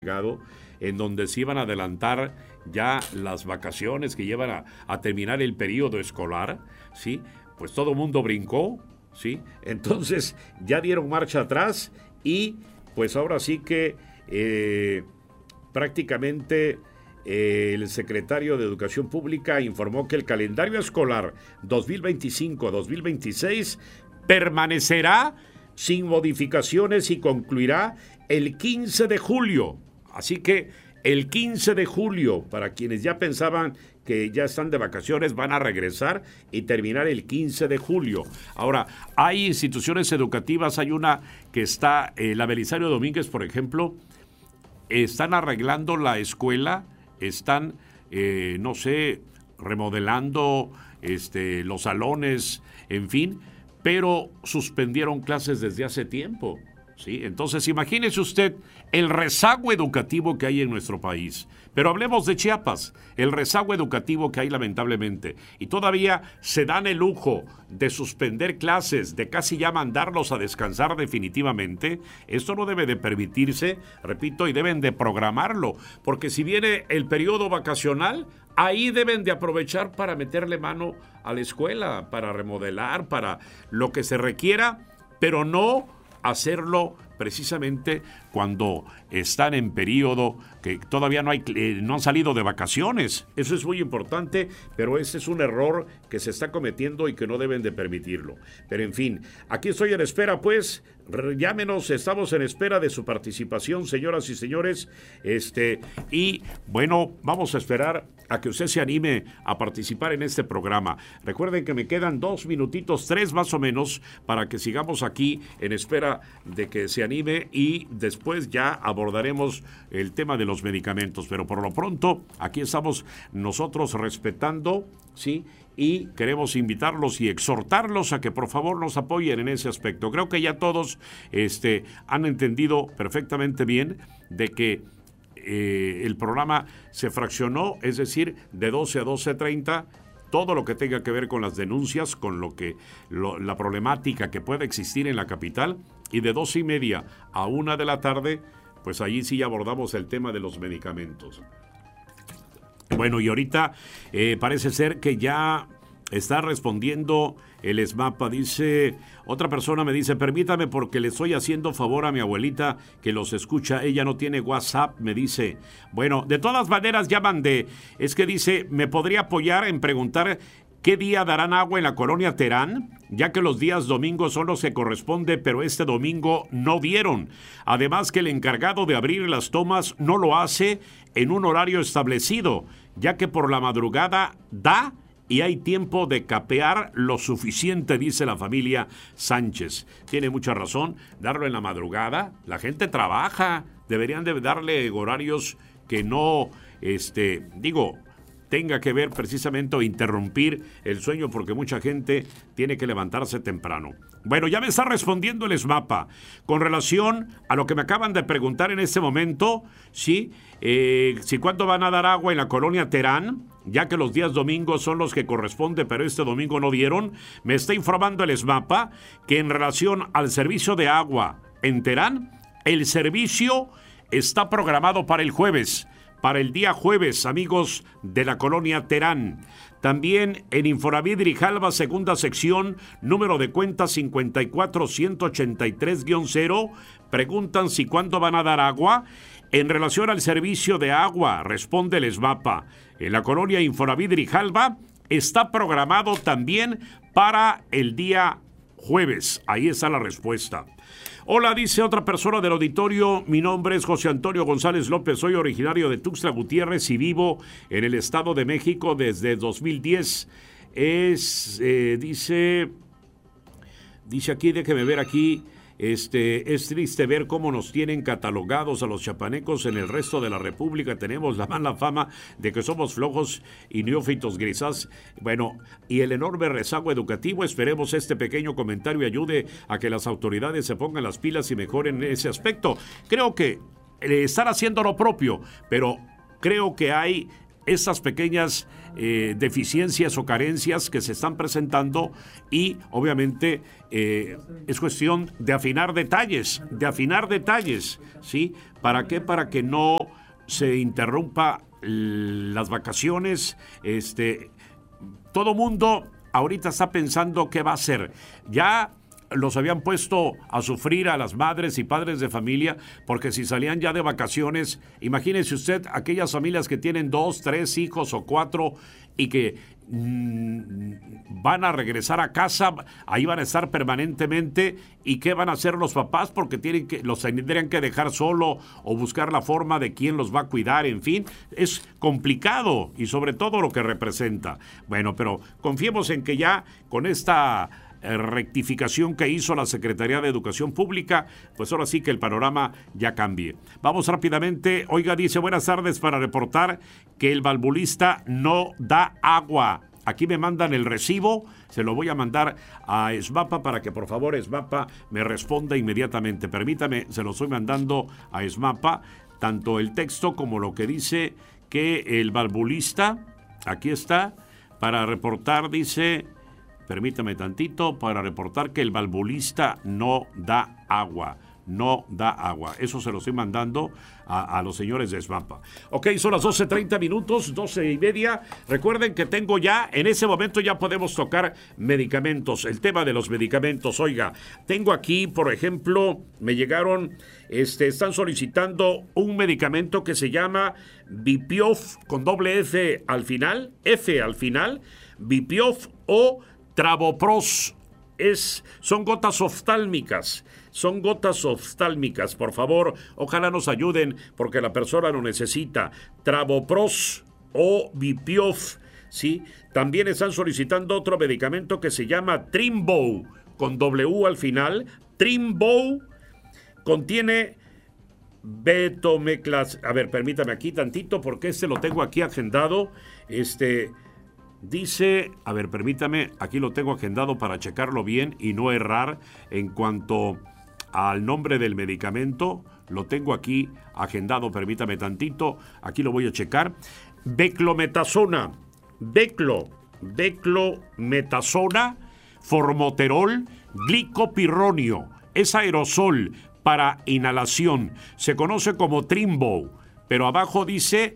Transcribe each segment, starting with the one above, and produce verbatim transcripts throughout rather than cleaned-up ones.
en donde se iban a adelantar ya las vacaciones que llevan a, a terminar el periodo escolar, ¿sí? Pues todo el mundo brincó, ¿sí? Entonces ya dieron marcha atrás y pues ahora sí que eh, prácticamente eh, el secretario de Educación Pública informó que el calendario escolar dos mil veinticinco a dos mil veintiséis permanecerá sin modificaciones y concluirá el quince de julio. Así que el quince de julio, para quienes ya pensaban que ya están de vacaciones, van a regresar y terminar el quince de julio. Ahora, hay instituciones educativas, hay una que está, eh, la Belisario Domínguez, por ejemplo, están arreglando la escuela, están, eh, no sé, remodelando este, los salones, en fin, pero suspendieron clases desde hace tiempo. ¿Sí? Entonces, imagínese usted el rezago educativo que hay en nuestro país. Pero hablemos de Chiapas, el rezago educativo que hay lamentablemente. Y todavía se dan el lujo de suspender clases, de casi ya mandarlos a descansar definitivamente. Esto no debe de permitirse, repito, y deben de programarlo. Porque si viene el periodo vacacional, ahí deben de aprovechar para meterle mano a la escuela, para remodelar, para lo que se requiera, pero no hacerlo precisamente cuando están en periodo que todavía no hay, eh, no han salido de vacaciones. Eso es muy importante, pero ese es un error que se está cometiendo y que no deben de permitirlo. Pero en fin, aquí estoy en espera, pues, llámenos, estamos en espera de su participación, señoras y señores, este, y bueno, vamos a esperar a que usted se anime a participar en este programa. Recuerden que me quedan dos minutitos, tres más o menos, para que sigamos aquí en espera de que se anime y después ya abordaremos el tema de los medicamentos. Pero por lo pronto, aquí estamos nosotros respetando, ¿sí? Y queremos invitarlos y exhortarlos a que por favor nos apoyen en ese aspecto. Creo que ya todos este, han entendido perfectamente bien de que eh, el programa se fraccionó, es decir, de doce a doce treinta, todo lo que tenga que ver con las denuncias, con lo que lo, la problemática que pueda existir en la capital, y de doce y media a una de la tarde, pues allí sí abordamos el tema de los medicamentos. Bueno, y ahorita eh, parece ser que ya está respondiendo el ESMAPA. Dice, otra persona me dice, permítame porque le estoy haciendo favor a mi abuelita que los escucha. Ella no tiene WhatsApp, me dice. Bueno, de todas maneras ya mandé. Es que dice, ¿me podría apoyar en preguntar qué día darán agua en la colonia Terán? Ya que los días domingos son los que corresponde, pero este domingo no dieron. Además que el encargado de abrir las tomas no lo hace en un horario establecido, ya que por la madrugada da y hay tiempo de capear lo suficiente, dice la familia Sánchez. Tiene mucha razón, darlo en la madrugada. La gente trabaja, deberían de darle horarios que no, este, digo, tenga que ver precisamente o interrumpir el sueño, porque mucha gente tiene que levantarse temprano. Bueno, ya me está respondiendo el ESMAPA. Con relación a lo que me acaban de preguntar en este momento, ¿sí? Eh, si cuándo van a dar agua en la colonia Terán, ya que los días domingos son los que corresponde, pero este domingo no dieron, me está informando el ESMAPA que en relación al servicio de agua en Terán, el servicio está programado para el jueves, para el día jueves, amigos de la colonia Terán. También en Infonavit Grijalva, segunda sección, número de cuenta cincuenta y cuatro ciento ochenta y tres guión cero, preguntan si cuándo van a dar agua. En relación al servicio de agua, responde el ESMAPA, en la colonia Infonavit Grijalva está programado también para el día jueves. Ahí está la respuesta. Hola, dice otra persona del auditorio, mi nombre es José Antonio González López, soy originario de Tuxtla Gutiérrez y vivo en el Estado de México desde dos mil diez. Es, eh, dice, dice aquí, déjeme ver aquí, este, es triste ver cómo nos tienen catalogados a los chapanecos en el resto de la República. Tenemos la mala fama de que somos flojos y neófitos grisas. Bueno, y el enorme rezago educativo. Esperemos este pequeño comentario ayude a que las autoridades se pongan las pilas y mejoren ese aspecto. Creo que eh, están haciendo lo propio, pero creo que hay esas pequeñas eh, deficiencias o carencias que se están presentando y obviamente eh, es cuestión de afinar detalles, de afinar detalles, ¿sí? ¿Para qué? Para que no se interrumpa las vacaciones. Este, todo mundo ahorita está pensando qué va a hacer. Ya los habían puesto a sufrir a las madres y padres de familia, porque si salían ya de vacaciones, imagínese usted aquellas familias que tienen dos, tres hijos o cuatro y que mmm, van a regresar a casa, ahí van a estar permanentemente, y qué van a hacer los papás, porque tienen que, los tendrían que dejar solo o buscar la forma de quién los va a cuidar, en fin, es complicado y sobre todo lo que representa. Bueno, pero confiemos en que ya con esta rectificación que hizo la Secretaría de Educación Pública, pues ahora sí que el panorama ya cambie. Vamos rápidamente. Oiga, dice, buenas tardes, para reportar que el valvulista no da agua. Aquí me mandan el recibo, se lo voy a mandar a ESMAPA para que por favor ESMAPA me responda inmediatamente. Permítame, se lo estoy mandando a ESMAPA, tanto el texto como lo que dice que el valvulista, aquí está, para reportar, dice... Permítame tantito, para reportar que el valvulista no da agua, no da agua. Eso se lo estoy mandando a, a los señores de ESMAPA. Ok, son las doce treinta minutos, doce y media. Recuerden que tengo ya, en ese momento ya podemos tocar medicamentos, el tema de los medicamentos. Oiga, tengo aquí, por ejemplo, me llegaron, este, están solicitando un medicamento que se llama Bipiof, con doble F al final, F al final, Bipiof o Trabopros, es, son gotas oftálmicas, son gotas oftálmicas, por favor, ojalá nos ayuden porque la persona lo necesita. Trabopros o Bipiof, ¿sí? También están solicitando otro medicamento que se llama Trimbow, con W al final. Trimbow contiene betomeclas, a ver, permítame aquí tantito porque este lo tengo aquí agendado, este... Dice, a ver, permítame, aquí lo tengo agendado para checarlo bien y no errar en cuanto al nombre del medicamento. Lo tengo aquí agendado, permítame tantito, aquí lo voy a checar. Beclometasona, Beclo, Beclometasona, formoterol, glicopirronio, es aerosol para inhalación, se conoce como Trimbow, pero abajo dice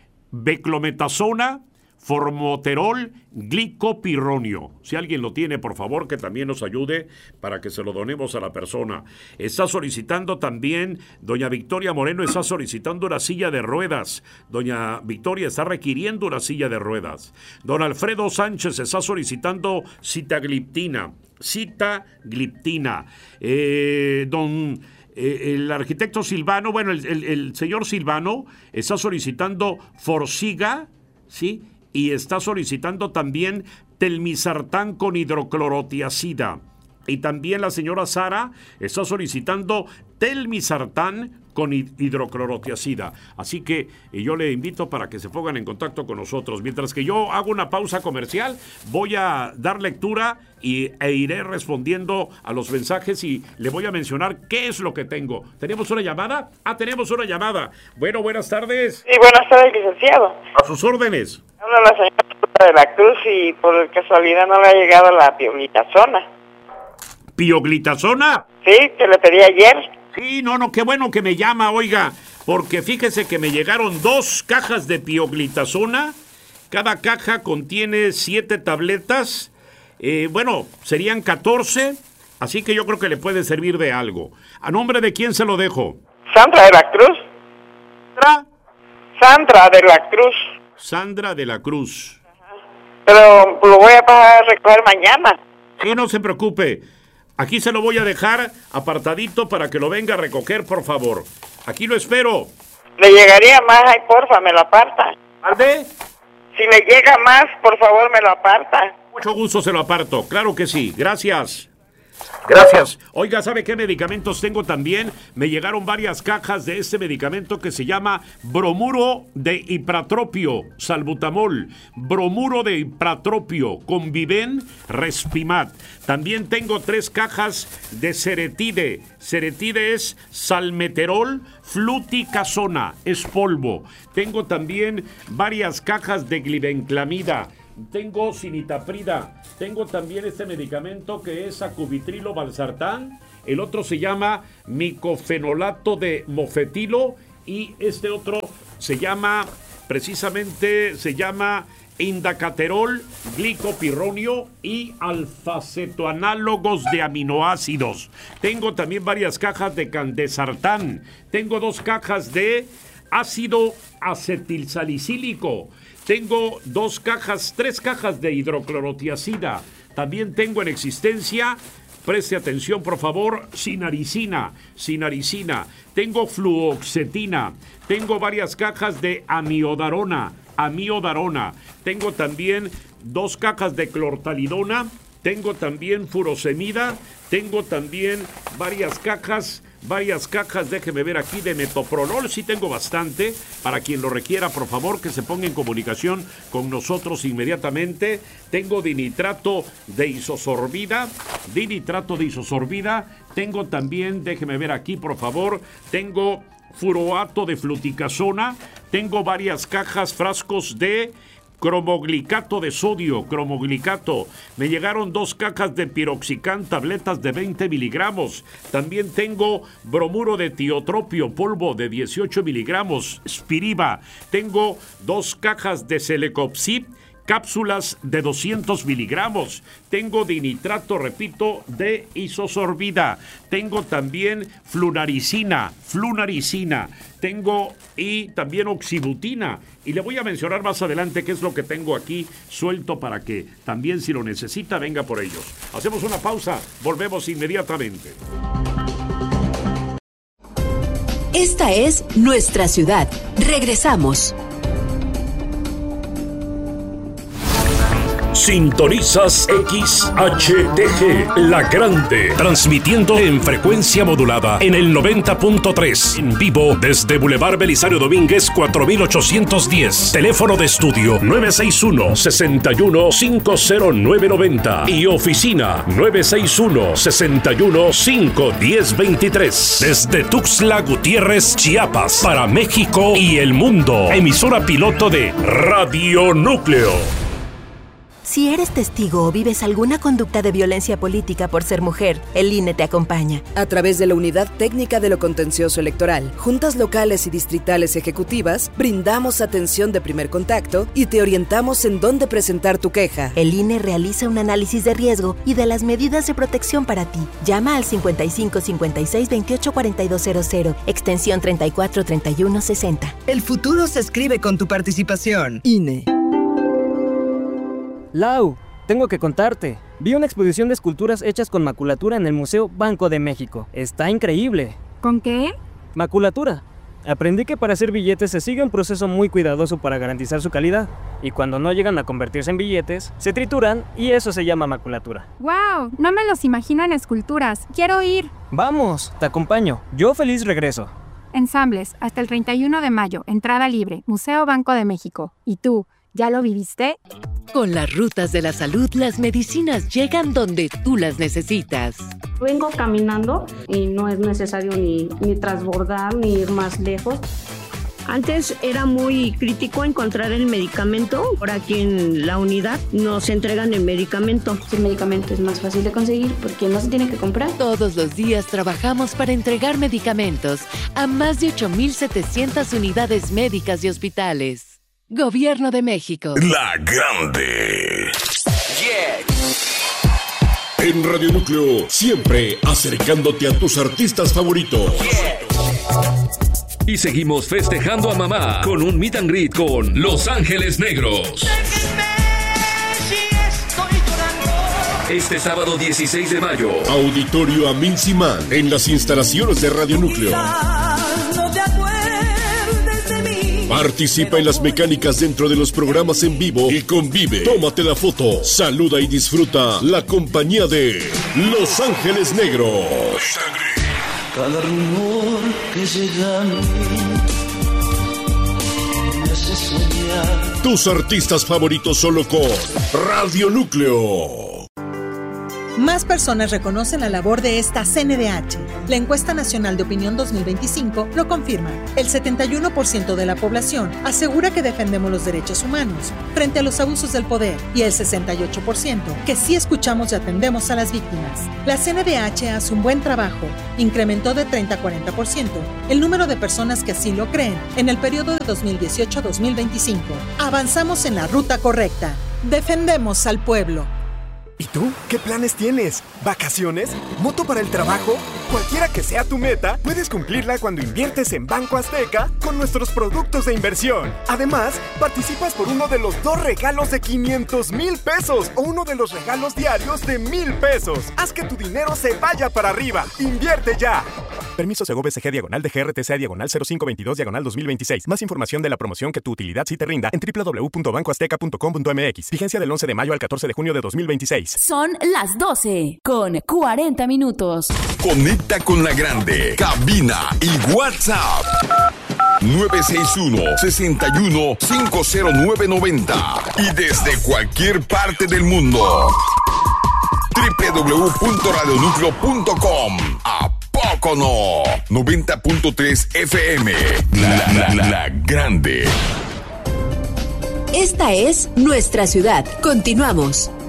beclometasona, formoterol, glicopirronio. Si alguien lo tiene, por favor, que también nos ayude para que se lo donemos a la persona. Está solicitando también, doña Victoria Moreno está solicitando una silla de ruedas. Doña Victoria está requiriendo una silla de ruedas. Don Alfredo Sánchez está solicitando sitagliptina. Sitagliptina. Eh, don... Eh, el arquitecto Silvano, bueno, el, el, el señor Silvano está solicitando Forxiga, ¿sí? Y está solicitando también telmisartán con hidroclorotiazida. Y también la señora Sara está solicitando telmisartán con hidroclorotiazida. Así que yo le invito para que se pongan en contacto con nosotros. Mientras que yo hago una pausa comercial, voy a dar lectura y, e iré respondiendo a los mensajes y le voy a mencionar qué es lo que tengo. ¿Tenemos una llamada? Ah, tenemos una llamada. Bueno, buenas tardes. Sí, buenas tardes, licenciado. A sus órdenes. Habla la señora de la Cruz y por casualidad no le ha llegado la pioglitazona. ¿Pioglitazona? Sí, que le pedí ayer. Sí, no, no, qué bueno que me llama, oiga, porque fíjese que me llegaron dos cajas de pioglitazona, cada caja contiene siete tabletas, eh, bueno, serían catorce, así que yo creo que le puede servir de algo. ¿A nombre de quién se lo dejo? Sandra de la Cruz. ¿Sandra? Sandra de la Cruz. Sandra de la Cruz. Ajá. Pero lo voy a pasar a recoger mañana. Sí, no se preocupe. Aquí se lo voy a dejar apartadito para que lo venga a recoger, por favor. Aquí lo espero. Le llegaría más, ay, porfa, me lo aparta. ¿Alde? Si le llega más, por favor, me lo aparta. Mucho gusto se lo aparto, claro que sí. Gracias. Gracias. Oiga, ¿sabe qué medicamentos tengo también? Me llegaron varias cajas de este medicamento que se llama bromuro de ipratropio, salbutamol, bromuro de ipratropio, Conviven, Respimat. También tengo tres cajas de ceretide. Ceretide es salmeterol, fluticasona, es polvo. Tengo también varias cajas de glibenclamida. Tengo cinitaprida, tengo también este medicamento que es acubitrilo valsartán, el otro se llama micofenolato de mofetilo y este otro se llama, precisamente se llama indacaterol, glicopirronio y alfacetoanálogos de aminoácidos. Tengo también varias cajas de candesartán, tengo dos cajas de ácido acetilsalicílico. Tengo dos cajas, tres cajas de hidroclorotiazida. También tengo en existencia, preste atención por favor, sinaricina, sinaricina. Tengo fluoxetina. Tengo varias cajas de amiodarona, amiodarona. Tengo también dos cajas de clortalidona. Tengo también furosemida. Tengo también varias cajas... Varias cajas, déjeme ver aquí, de metoprolol, sí tengo bastante. Para quien lo requiera, por favor, que se ponga en comunicación con nosotros inmediatamente. Tengo dinitrato de isosorbida, dinitrato de isosorbida. Tengo también, déjeme ver aquí, por favor, tengo furoato de fluticasona. Tengo varias cajas, frascos de cromoglicato de sodio, cromoglicato. Me llegaron dos cajas de piroxicam, tabletas de veinte miligramos. También tengo bromuro de tiotropio, polvo de dieciocho miligramos, Spiriva. Tengo dos cajas de Celecoxib, cápsulas de doscientos miligramos. Tengo dinitrato, repito, de isosorbida. Tengo también flunaricina, flunaricina. Tengo y también oxibutina. Y le voy a mencionar más adelante qué es lo que tengo aquí suelto para que también, si lo necesita, venga por ellos. Hacemos una pausa, volvemos inmediatamente. Esta es nuestra ciudad. Regresamos. Sintonizas X H T G, La Grande, transmitiendo en frecuencia modulada en el noventa punto tres, en vivo desde Boulevard Belisario Domínguez cuatro mil ochocientos diez, teléfono de estudio nueve seis uno, seis uno cinco cero nueve nueve cero y oficina nueve seis uno, seis uno cinco uno cero dos tres, desde Tuxtla Gutiérrez, Chiapas, para México y el mundo, emisora piloto de Radio Núcleo. Si eres testigo o vives alguna conducta de violencia política por ser mujer, el I N E te acompaña. A través de la Unidad Técnica de lo Contencioso Electoral, juntas locales y distritales ejecutivas, brindamos atención de primer contacto y te orientamos en dónde presentar tu queja. El I N E realiza un análisis de riesgo y de las medidas de protección para ti. Llama al cincuenta y cinco cincuenta y seis veintiocho cuarenta y dos cero cero, extensión treinta y cuatro treinta y uno sesenta. El futuro se escribe con tu participación. I N E. Lau, tengo que contarte. Vi una exposición de esculturas hechas con maculatura en el Museo Banco de México. Está increíble. ¿Con qué? Maculatura. Aprendí que para hacer billetes se sigue un proceso muy cuidadoso para garantizar su calidad. Y cuando no llegan a convertirse en billetes, se trituran y eso se llama maculatura. ¡Wow! No me los imagino en esculturas. ¡Quiero ir! Vamos, te acompaño. Yo feliz regreso. Ensambles, hasta el treinta y uno de mayo. Entrada libre. Museo Banco de México. ¿Y tú? ¿Ya lo viviste? Con las rutas de la salud, las medicinas llegan donde tú las necesitas. Vengo caminando y no es necesario ni, ni transbordar ni ir más lejos. Antes era muy crítico encontrar el medicamento. Ahora aquí en la unidad nos entregan el medicamento. El medicamento es más fácil de conseguir porque no se tiene que comprar. Todos los días trabajamos para entregar medicamentos a más de ocho mil setecientas unidades médicas y hospitales. Gobierno de México. La Grande. Yeah. En Radio Núcleo, siempre acercándote a tus artistas favoritos. Yeah. Y seguimos festejando a mamá con un meet and greet con Los Ángeles Negros. Este sábado dieciséis de mayo, Auditorio Amin Simán, en las instalaciones de Radio Núcleo. Participa en las mecánicas dentro de los programas en vivo y convive. Tómate la foto, saluda y disfruta la compañía de Los Ángeles Negros. Cada rumor que llega a mí me hace soñar. Tus artistas favoritos solo con Radio Núcleo. Más personas reconocen la labor de esta C N D H. La encuesta nacional de opinión dos mil veinticinco lo confirma. El setenta y uno por ciento de la población asegura que defendemos los derechos humanos frente a los abusos del poder y el sesenta y ocho por ciento que sí escuchamos y atendemos a las víctimas. La C N D H hace un buen trabajo. Incrementó de treinta a cuarenta por ciento el número de personas que así lo creen en el periodo de dos mil dieciocho a dos mil veinticinco. Avanzamos en la ruta correcta. Defendemos al pueblo. ¿Y tú? ¿Qué planes tienes? ¿Vacaciones? ¿Moto para el trabajo? Cualquiera que sea tu meta, puedes cumplirla cuando inviertes en Banco Azteca con nuestros productos de inversión. Además, participas por uno de los dos regalos de quinientos mil pesos o uno de los regalos diarios de mil pesos. Haz que tu dinero se vaya para arriba. ¡Invierte ya! Permiso Segov S G diagonal de G R T C diagonal cero cinco veintidós diagonal dos mil veintiséis. Más información de la promoción que tu utilidad sí te rinda en doble u doble u doble u punto banco azteca punto com punto m x. Vigencia del once de mayo al catorce de junio de dos mil veintiséis. Son las doce con cuarenta minutos. Conecta con la grande. Cabina y WhatsApp. nueve seis uno, seis uno, cinco cero nueve nueve cero. Y desde cualquier parte del mundo. doble u doble u doble u punto radio núcleo punto com. ¿A poco no? noventa punto tres F M. La, la, la, la grande. Esta es nuestra ciudad. Continuamos.